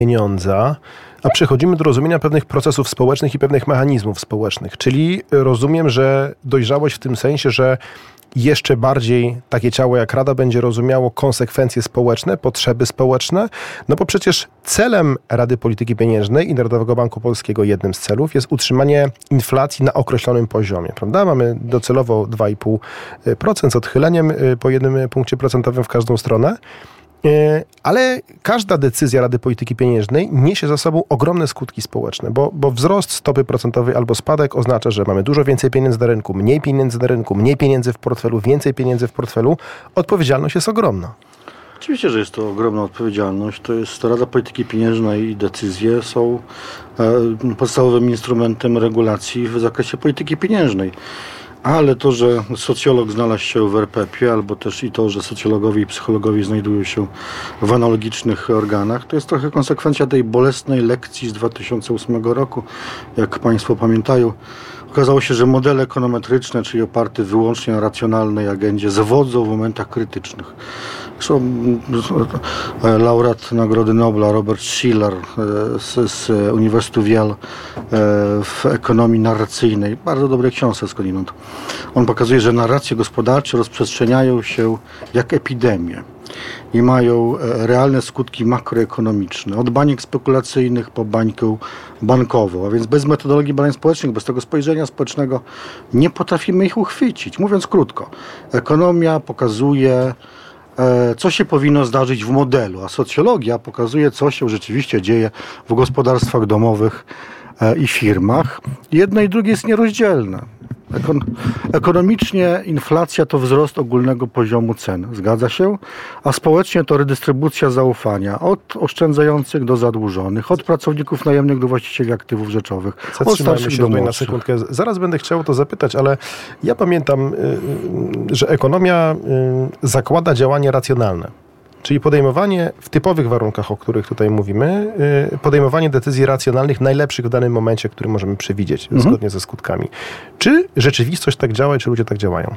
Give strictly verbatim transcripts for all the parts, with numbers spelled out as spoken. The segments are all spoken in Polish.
pieniądza, a przechodzimy do rozumienia pewnych procesów społecznych i pewnych mechanizmów społecznych. Czyli rozumiem, że dojrzałość w tym sensie, że jeszcze bardziej takie ciało jak Rada będzie rozumiało konsekwencje społeczne, potrzeby społeczne, no bo przecież celem Rady Polityki Pieniężnej i Narodowego Banku Polskiego, jednym z celów, jest utrzymanie inflacji na określonym poziomie, prawda? Mamy docelowo dwa i pół procent z odchyleniem po jednym punkcie procentowym w każdą stronę. Ale każda decyzja Rady Polityki Pieniężnej niesie za sobą ogromne skutki społeczne, bo, bo wzrost stopy procentowej albo spadek oznacza, że mamy dużo więcej pieniędzy na rynku, mniej pieniędzy na rynku, mniej pieniędzy w portfelu, więcej pieniędzy w portfelu. Odpowiedzialność jest ogromna. Oczywiście, że jest to ogromna odpowiedzialność. To jest Rada Polityki Pieniężnej i decyzje są e, podstawowym instrumentem regulacji w zakresie polityki pieniężnej. Ale to, że socjolog znalazł się w er pe pie, albo też i to, że socjologowie i psychologowie znajdują się w analogicznych organach, to jest trochę konsekwencja tej bolesnej lekcji z dwa tysiące ósmego roku. Jak Państwo pamiętają, okazało się, że modele ekonometryczne, czyli oparte wyłącznie na racjonalnej agendzie, zawodzą w momentach krytycznych. Zresztą laureat Nagrody Nobla Robert Shiller z, z Uniwersytetu Yale w ekonomii narracyjnej, bardzo dobrej książce skądinąd, on pokazuje, że narracje gospodarcze rozprzestrzeniają się jak epidemie i mają realne skutki makroekonomiczne, od baniek spekulacyjnych po bańkę bankową, a więc bez metodologii badań społecznych, bez tego spojrzenia społecznego nie potrafimy ich uchwycić. Mówiąc krótko, ekonomia pokazuje, co się powinno zdarzyć w modelu, a socjologia pokazuje, co się rzeczywiście dzieje w gospodarstwach domowych i firmach. Jedno i drugie jest nierozdzielne. Ekon- ekonomicznie inflacja to wzrost ogólnego poziomu cen, zgadza się, a społecznie to redystrybucja zaufania od oszczędzających do zadłużonych, od pracowników najemnych do właścicieli aktywów rzeczowych, od starszych do młodszych. Na sekundkę. Zaraz będę chciał o to zapytać, ale ja pamiętam, że ekonomia zakłada działanie racjonalne. Czyli podejmowanie w typowych warunkach, o których tutaj mówimy, podejmowanie decyzji racjonalnych, najlepszych w danym momencie, który możemy przewidzieć, mhm. zgodnie ze skutkami. Czy rzeczywistość tak działa, czy ludzie tak działają?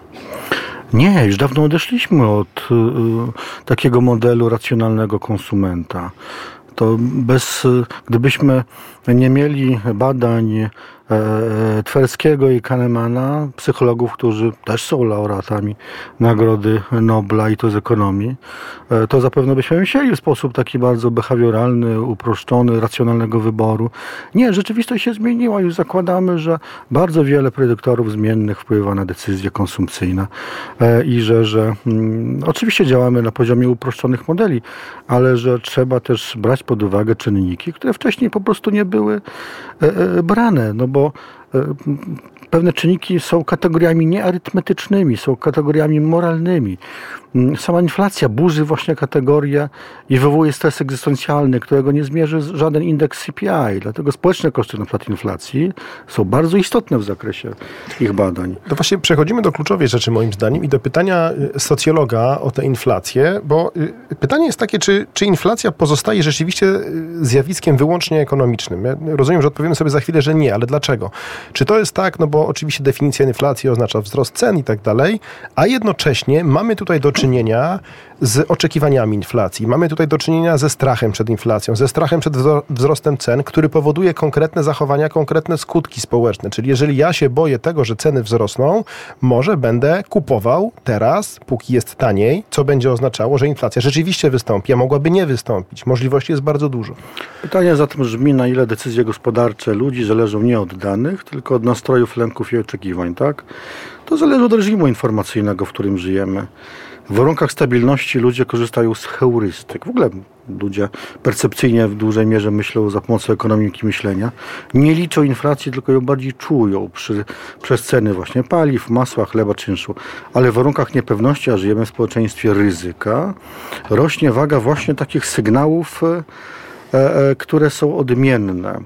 Nie, już dawno odeszliśmy od y, takiego modelu racjonalnego konsumenta. To bez, gdybyśmy nie mieli badań e, Twerskiego i Kahnemana, psychologów, którzy też są laureatami Nagrody Nobla i to z ekonomii, e, to zapewne byśmy myśleli w sposób taki bardzo behawioralny, uproszczony, racjonalnego wyboru. Nie, rzeczywistość się zmieniła. Już zakładamy, że bardzo wiele predyktorów zmiennych wpływa na decyzje konsumpcyjne e, i że, że mm, oczywiście działamy na poziomie uproszczonych modeli, ale że trzeba też brać pod uwagę czynniki, które wcześniej po prostu nie były e, e, brane, no bo e, pewne czynniki są kategoriami niearytmetycznymi, są kategoriami moralnymi. Sama inflacja burzy właśnie kategorie i wywołuje stres egzystencjalny, którego nie zmierzy żaden indeks C P I. Dlatego społeczne koszty na przykład inflacji są bardzo istotne w zakresie ich badań. To właśnie przechodzimy do kluczowej rzeczy moim zdaniem i do pytania socjologa o tę inflację, bo pytanie jest takie, czy, czy inflacja pozostaje rzeczywiście zjawiskiem wyłącznie ekonomicznym? Ja rozumiem, że odpowiemy sobie za chwilę, że nie, ale dlaczego? Czy to jest tak, no bo oczywiście definicja inflacji oznacza wzrost cen i tak dalej, a jednocześnie mamy tutaj do czynienia z oczekiwaniami inflacji. Mamy tutaj do czynienia ze strachem przed inflacją, ze strachem przed wzrostem cen, który powoduje konkretne zachowania, konkretne skutki społeczne. Czyli jeżeli ja się boję tego, że ceny wzrosną, może będę kupował teraz, póki jest taniej, co będzie oznaczało, że inflacja rzeczywiście wystąpi, a mogłaby nie wystąpić. Możliwości jest bardzo dużo. Pytanie zatem brzmi, na ile decyzje gospodarcze ludzi zależą nie od danych, tylko od nastrojów, lęków i oczekiwań, tak? To zależy od reżimu informacyjnego, w którym żyjemy. W warunkach stabilności ludzie korzystają z heurystyk. W ogóle ludzie percepcyjnie w dużej mierze myślą za pomocą ekonomiki myślenia. Nie liczą inflacji, tylko ją bardziej czują przy, przez ceny właśnie paliw, masła, chleba, czynszu. Ale w warunkach niepewności, a żyjemy w społeczeństwie ryzyka, rośnie waga właśnie takich sygnałów, e, e, które są odmienne.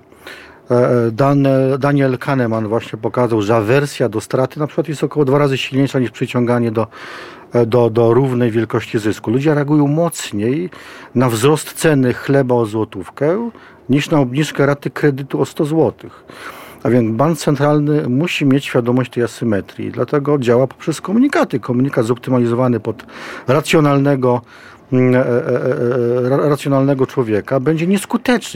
Dane, Daniel Kahneman właśnie pokazał, że awersja do straty na przykład jest około dwa razy silniejsza niż przyciąganie do, do, do równej wielkości zysku. Ludzie reagują mocniej na wzrost ceny chleba o złotówkę niż na obniżkę raty kredytu o sto złotych. A więc bank centralny musi mieć świadomość tej asymetrii. Dlatego działa poprzez komunikaty. Komunikat zoptymalizowany pod racjonalnego racjonalnego człowieka będzie nieskuteczny.